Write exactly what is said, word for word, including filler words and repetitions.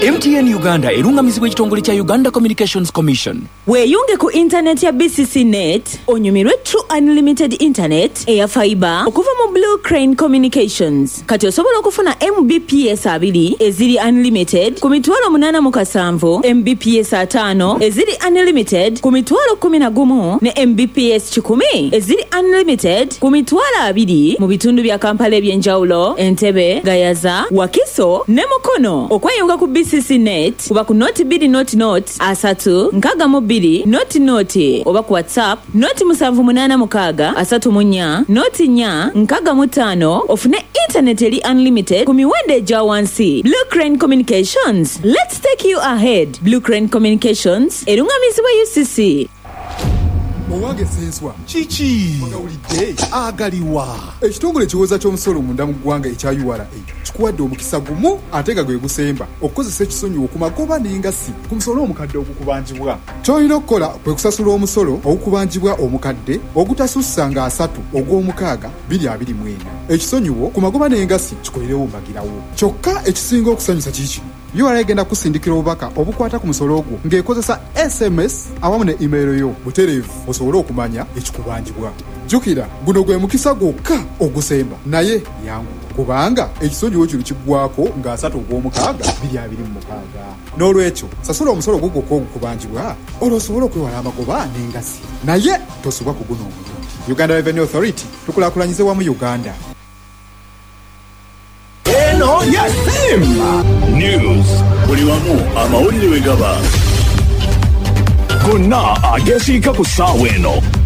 M T N Uganda erungamizibwa ekitongole kya Uganda Communications Commission. Weeyunge ku internet ya B C C Net, onyumirwe True Unlimited Internet eya fiber okuva mu Blue Crane Communications. Kati osobola okufuna M B P S abiri eziri unlimited ku mitwalo munana mu kasanvu, M B P S atano eziri unlimited ku mitwalo kumi na gumu ne M B P S kikumi eziri unlimited ku mitwalo abiri mu bitundu bya Kampala ebyenjawulo, Entebbe, Gayaza, Wakiso ne Mukono. Okweyunga ku B C C Net kuba ku noti biri noti noti asatu nkaga mu biri noti noti oba ku WhatsApp noti musanvu munana mukaga asatu munya noti nya nkaga mu tano ofune internet eri unlimited ku miwendo egya wansi. Blue Crane Communications, let's take you ahead. Blue Crane Communications erungamizibwa U C C. Owange senswa chichi ogawulidde agaliwa ekitongole kiwoza ky'omusolo munda mu ggwanga ekya U R A kikuwadde omukisa gumu ate nga gwe gusemba okukozesa ekisonyiwo ku magoba n'engasi ku musolo omukadde ogukubanjibwa. Ky'olina okukola kwe kusasula omusolo ogukubanjibwa omukadde ogutasussa nga asatu ogw'omukaaga biri abiri mu ena. Ekisonyiwo ku magoba n'engasi kikolerewo mbagirawo. Kyokka ekisinga okusanyusa kiki, U R A egenda kusindikira obubaka obukwata ku musolo ogwo ng'ekozesa S M S awamu ne email yo butereevu osobole okumanya ekikubanjibwa. Jjukira guno gwe mukisa gwokka ogusemba naye yangu kubanga ekisonyiwo kino kiggwako nga asatu ogw'omukaaga biri abiri mu mukaaga. N'olwekyo sasula omusolo gwo gwokka ogukubanjibwa olwo osobole okwewala amagoba n'engasi naye tosubwa ku guno omulungi. Uganda Revenue Authority tukulaakulanyize wamu Uganda. eno yasimba news buli wamu amawulire we gaba gonna agesiika ku ssaawa eno.